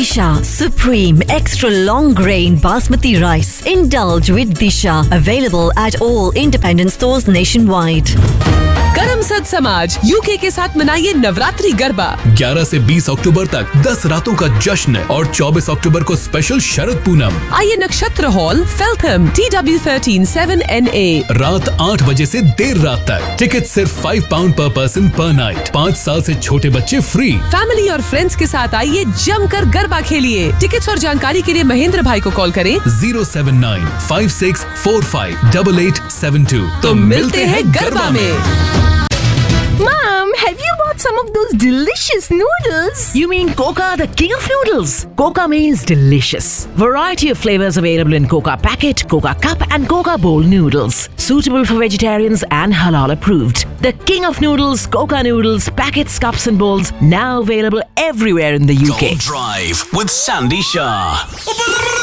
Disha Supreme Extra Long Grain Basmati Rice. Indulge with Disha. Available at all independent stores nationwide. Karamsad समाज UK के साथ मनाइए नवरात्रि गरबा। 11 से 20 अक्टूबर तक 10 रातों का जश्न और 24 अक्टूबर को स्पेशल शरद पूनम। आइए नक्षत्र हॉल, फेल्थम, TW13 7NA। रात 8 बजे से देर रात तक। टिकट सिर्फ £5 per person per night। 5 साल से छोटे बच्चे फ्री। फैमिली और फ्रेंड्स के साथ आइए, जमकर गरबा खेलिए। टिकट्स और जानकारी के लिए महेंद्र भाई को कॉल करें 07956458872। तो मिलते हैं गरबा में। Mom, have you bought some of those delicious noodles? You mean Coca, the king of noodles? Coca means delicious. Variety of flavors available in Coca packet, Coca cup and Coca bowl noodles. Suitable for vegetarians and halal approved. The king of noodles, Coca noodles, packets, cups and bowls, now available everywhere in the UK. Gold Drive with Sandy Shah.